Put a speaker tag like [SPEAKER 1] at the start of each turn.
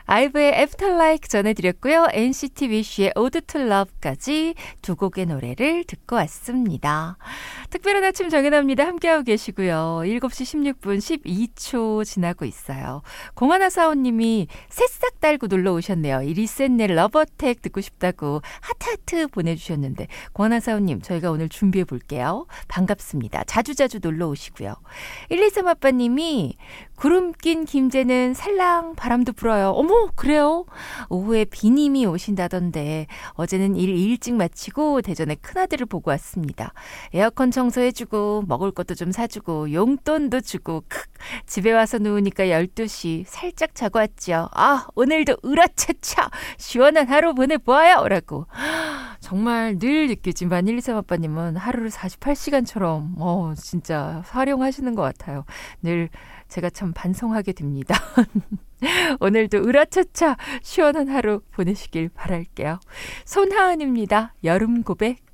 [SPEAKER 1] 아이브의 Afterlife 전해드렸고요. NCT Wish의 Ode to Love까지 두 곡의 노래를 듣고 왔습니다. 특별한 아침 정연아입니다. 함께하고 계시고요. 7시 16분 12초 지나고 있어요. 공하나 사원님이 새싹 달고 놀러 오셨네요. 이 리셋네 러버텍 듣고 싶다고 하트하트 보내주셨는데 공하나 사원님 저희가 오늘 준비해 볼게요. 반갑습니다. 자주자주 놀러 오시고요. 123 아빠님이 구름 낀 김제는 살랑 바람도 불어요. 어머 그래요? 오후에 비님이 오신다던데 어제는 일 일찍 마치고 대전에 큰아들을 보고 왔습니다. 에어컨 청소해주고 먹을 것도 좀 사주고 용돈도 주고 집에 와서 누우니까 12시 살짝 자고 왔죠. 아 오늘도 으라차차 시원한 하루 보내보아요 라고. 정말 늘 느끼지만 123 아빠님은 하루를 48시간처럼 진짜 활용하시는 것 같아요. 늘 제가 참 반성하게 됩니다. 오늘도 으라차차 시원한 하루 보내시길 바랄게요. 손하은입니다. 여름 고백.